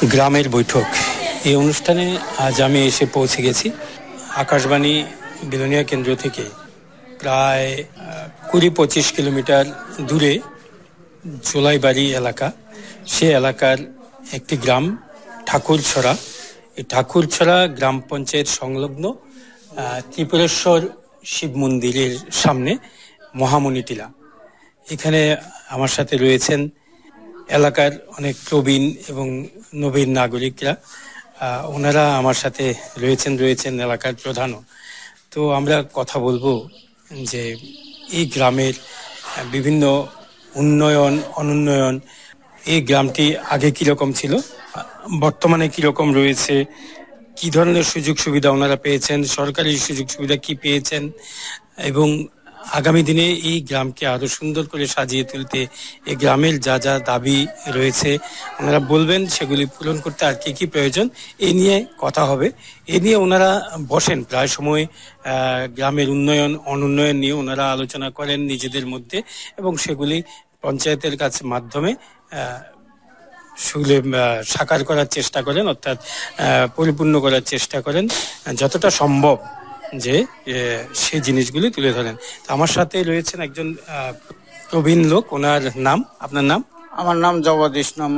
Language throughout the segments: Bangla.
গ্রামের বৈঠক এই অনুষ্ঠানে আজ আমি এসে পৌঁছে গেছি আকাশবাণী বিলোনিয়া কেন্দ্র থেকে প্রায় ২০-২৫ কিলোমিটার দূরে জোলাইবাড়ি এলাকা। সে এলাকার একটি গ্রাম ঠাকুরছড়া। এই ঠাকুরছড়া গ্রাম পঞ্চায়েত সংলগ্ন ত্রিপুরেশ্বর শিব মন্দিরের সামনে মহামণি টিলা। এখানে আমার সাথে রয়েছেন এলাকার অনেক প্রবীণ এবং নবীন নাগরিকরা। ওনারা আমার সাথে রয়েছেন এলাকার প্রধানও। তো আমরা কথা বলবো যে এই গ্রামের বিভিন্ন উন্নয়ন অনুন্নয়ন, এই গ্রামটি আগে কিরকম ছিল, বর্তমানে কিরকম রয়েছে, কি ধরনের সুযোগ সুবিধা ওনারা পেয়েছেন, সরকারি সুযোগ সুবিধা কি পেয়েছেন, এবং আগামী দিনে এই গ্রামকে আরো সুন্দর করে সাজিয়ে তুলতে এই গ্রামের যা যা দাবি রয়েছে ওনারা বলবেন, সেগুলি পূরণ করতে আর কি কি প্রয়োজন এই নিয়ে কথা হবে। এ নিয়ে ওনারা বসেন প্রায় সময়, গ্রামের উন্নয়ন অনুন্নয়ন নিয়ে ওনারা আলোচনা করেন নিজেদের মধ্যে এবং সেগুলি পঞ্চায়েতের কাছে মাধ্যমে সেগুলি সাকার করার চেষ্টা করেন, অর্থাৎ পরিপূর্ণ করার চেষ্টা করেন যতটা সম্ভব, যে সেই জিনিসগুলি তুলে ধরেন। আমার সাথে রয়েছেন একজন প্রবীণ লোক। ওনার নাম, আপনার নাম? আমার নাম জগদীশ নাম।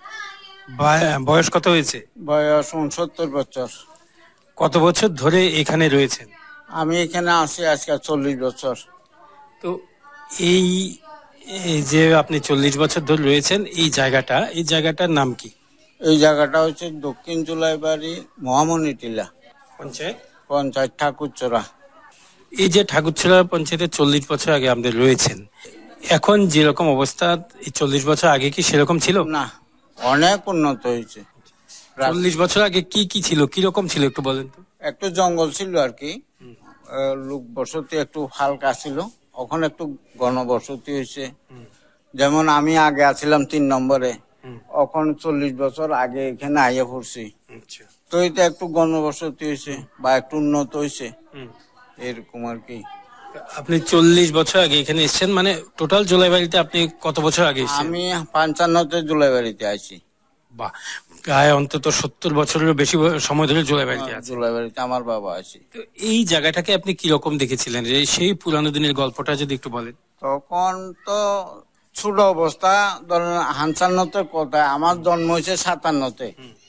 বয়স কত হয়েছে? বয়স 69 বছর। কত বছর ধরে এখানে রয়েছেন? আমি এখানে আছি আজকে 40 বছর। তো এই যে আপনি 40 বছর ধরে রয়েছেন এই জায়গাটার নাম কি? এই জায়গাটা হচ্ছে দক্ষিণ জোলাইবাড়ি মহামণি টিলা পঞ্চায়েত ঠাকুরছড়া। এই যে ঠাকুরছড়া পঞ্চায়েতের 40 বছর আগে আমাদের রয়েছেন, এখন যেরকম অবস্থা, এই 40 বছর আগে কি সেরকম ছিল? না, অনেক উন্নত হয়েছে। 40 বছর আগে কি কি ছিল, কিরকম ছিল একটু বলেন তো। একটু জঙ্গল ছিল আর কি, লোক বসতি একটু হালকা ছিল। এখন একটু ঘনবসতি হয়েছে। যেমন আমি আগে আছিলাম 3 নম্বরে, এখন 40 বছর আগে এখানে আইয়া পড়ছি। তো এটা একটু ঘনবসতি হয়েছে বা একটু উন্নত হয়েছে এরকম আর কি। আপনি 40 বছর আগে এখানে এসেছেন, মানে টোটাল জোলাইবাড়িতে আপনি কত বছর আগে এসেছেন? আমি 55তে জোলাইবাড়িতে আছি। বাহ, প্রায় অন্তত 70 বছরেরও বেশি সময় ধরে জোলাইবাড়িতে আছেন। জোলাইবাড়িতে আমার বাবা আছে। তো এই জায়গাটাকে আপনি কিরকম দেখেছিলেন, সেই পুরানো দিনের গল্পটা যদি একটু বলেন। তখন তো ছোট অবস্থা, ধরেন 55তে কোথায়, আমার জন্ম হয়েছে 57তে।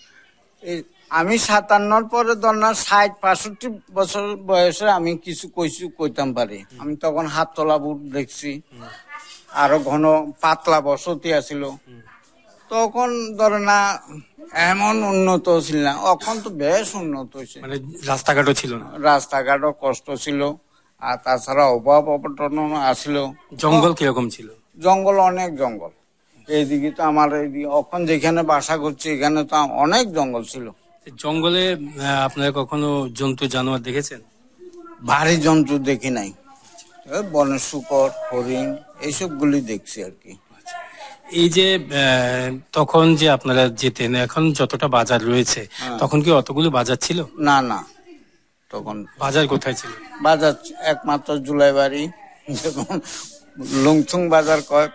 আমি 57 পরে ধরেন 60-65 বছর বয়সে আমি কিছু কইতাম পারি। আমি তখন হাত তোলা বুট দেখছি, আরো ঘন পাতলা বসতি আছিল। তখন ধরে না এমন উন্নত ছিল না, এখন তো বেশ উন্নত হয়েছে। মানে রাস্তাঘাটও ছিল না, রাস্তাঘাটও কষ্ট ছিল, আর তাছাড়া অভাব অবটন আসছিল। জঙ্গল কিরকম ছিল? জঙ্গল, অনেক জঙ্গল। এইদিকে তো আমার এইদিকে এখন যেখানে বাসা করছি এখানে তো অনেক জঙ্গল ছিল। জঙ্গলে আপনারা কখনো জন্তু জানোয়ার দেখেছেন? ভারী জন্তু দেখি নাই, বনের শুকর, হরিণ এইসব গুলি দেখছি আর কি। এই যে তখন যে আপনারা যেতেন, এখন যতটা বাজার রয়েছে তখন কি অতগুলো বাজার ছিল? না না, তখন বাজার কোথায় ছিল? বাজার একমাত্র জোলাইবাড়ি, যেমন লুংথুং বাজার কয়,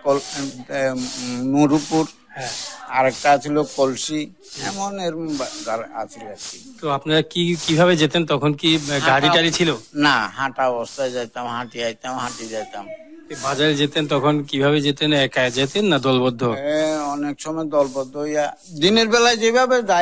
নুরুপুর, আরেকটা ছিল কলসি, এমন এরকম বাজার আছিল আর কি। তো আপনারা কিভাবে যেতেন তখন? কি গাড়ি টাড়ি ছিল? না, হাঁটা অবস্থায় যাইতাম, হাঁটি যাইতাম। বাজারে যেতেন তখন কিভাবে যেতেন, একা যেতেন না দলবদ্ধ? অনেক সময় দলবদ্ধ হইয়া, দিনের বেলায় যেভাবে